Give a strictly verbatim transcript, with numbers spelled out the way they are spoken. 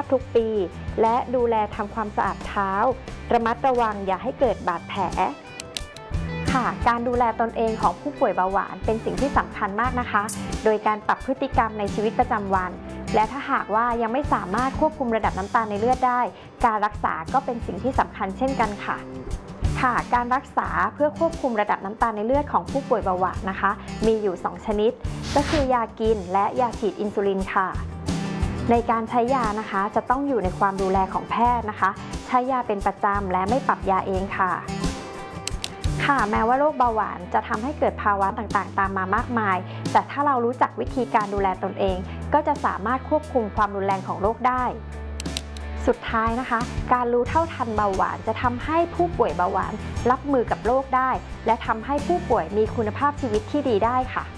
ทุกปีและดูแลทำความสะอาดเท้าระมัดระวังอย่าให้เกิดบาดแผลค่ะการดูแลตนเองของผู้ป่วยเบาหวานเป็นสิ่งที่สำคัญมากนะคะโดยการปรับพฤติกรรมในชีวิตประจำวันและถ้าหากว่ายังไม่สามารถควบคุมระดับน้ำตาลในเลือดได้การรักษาก็เป็นสิ่งที่สำคัญเช่นกันค่ะค่ะการรักษาเพื่อควบคุมระดับน้ำตาลในเลือดของผู้ป่วยเบาหวานนะคะมีอยู่สองชนิดก็คือยากินและยาฉีดอินซูลินค่ะในการใช้ยานะคะจะต้องอยู่ในความดูแลของแพทย์นะคะใช้ยาเป็นประจำและไม่ปรับยาเองค่ะค่ะแม้ว่าโรคเบาหวานจะทำให้เกิดภาวะต่างๆตามมามากมายแต่ถ้าเรารู้จักวิธีการดูแลตนเองก็จะสามารถควบคุมความรุนแรงของโรคได้สุดท้ายนะคะการรู้เท่าทันเบาหวานจะทำให้ผู้ป่วยเบาหวานรับมือกับโรคได้และทำให้ผู้ป่วยมีคุณภาพชีวิตที่ดีได้ค่ะ